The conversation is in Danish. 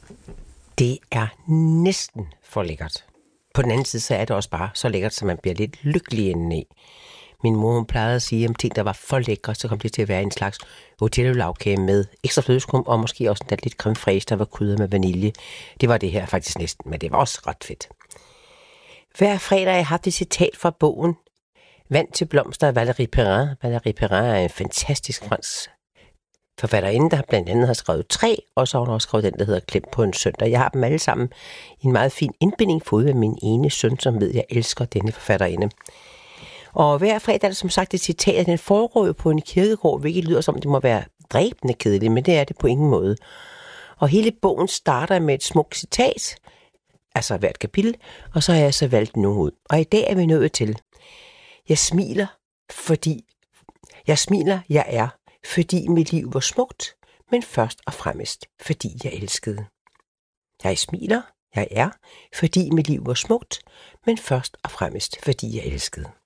Det er næsten for lækkert. På den anden side, så er det også bare så lækkert, så man bliver lidt lykkelig indeni. Min mor, hun plejede at sige, at ting, der var for lækre, så kom det til at være en slags Otello-lavkage med ekstra flødeskum, og måske også lidt creme fraiche, der var krydret med vanilje. Det var det her faktisk næsten, men det var også ret fedt. Hver fredag har jeg haft et citat fra bogen Vand til blomster af Valérie Perrin. Valérie Perrin er en fantastisk fransk forfatterinde, der blandt andet har skrevet 3, og så har hun også skrevet den, der hedder Klem på en søndag. Jeg har dem alle sammen i en meget fin indbinding fået af min ene søn, som ved, at jeg elsker denne forfatterinde. Og hver fredag er der som sagt et citat, at den foregår jo på en kirkegård, hvilket lyder som, det må være dræbende kedeligt, men det er det på ingen måde. Og hele bogen starter med et smukt citat, altså hvert kapitel, og så har jeg så valgt nogle ud. Og i dag er vi nået til: Jeg smiler, jeg er, fordi mit liv var smukt, men først og fremmest, fordi jeg elskede. Jeg smiler, jeg er, fordi mit liv var smukt, men først og fremmest, fordi jeg elskede.